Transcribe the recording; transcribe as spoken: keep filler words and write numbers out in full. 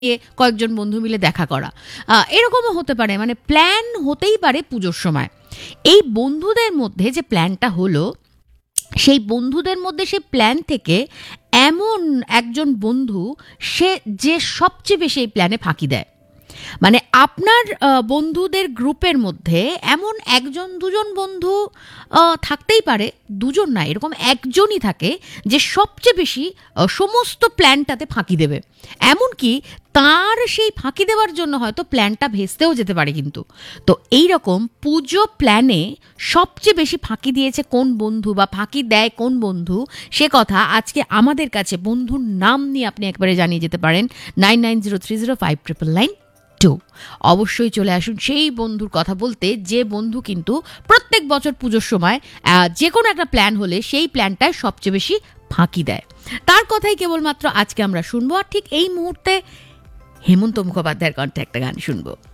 কয়েকজন বন্ধু মিলে দেখা করা, আহ, এরকমও হতে পারে। মানে প্ল্যান হতেই পারে পুজোর সময়। এই বন্ধুদের মধ্যে যে প্ল্যানটা হলো, সেই বন্ধুদের মধ্যে সেই প্ল্যান থেকে এমন একজন বন্ধু, সে যে সবচেয়ে বেশি এই প্ল্যানে ফাঁকি দেয়। মানে আপনার আহ, বন্ধুদের গ্রুপের মধ্যে এমন একজন দুজন বন্ধু আহ, থাকতেই পারে, দুজন না, এরকম একজনই থাকে যে সবচেয়ে বেশি আহ, সমস্ত প্ল্যানটাতে ফাঁকি দেবে। এমনকি তার সেই ফাঁকি দেওয়ার জন্য হয়তো প্ল্যানটা ভেস্তেও যেতে পারে। কিন্তু তো এই রকম পুজো প্ল্যানে সবচেয়ে বেশি ফাঁকি দিয়েছে কোন বন্ধু বা ফাঁকি দেয় কোন বন্ধু, সে কথা আজকে আমাদের কাছে বন্ধুর নাম নিয়ে আপনি একবারে জানিয়ে যেতে পারেন nine nine zero three zero five triple nine two. অবশ্যই চলে আসুন সেই বন্ধুর কথা বলতে, যে বন্ধু কিন্তু প্রত্যেক বছর পুজোর সময় আহ, যে কোনো একটা প্ল্যান হলে সেই প্ল্যানটায় সবচেয়ে বেশি ফাঁকি দেয়। তার কথাই কেবলমাত্র আজকে আমরা শুনবো। আর ঠিক এই মুহূর্তে হেমন্ত মুখোপাধ্যায়ের কণ্ঠে একটা গান শুনবো।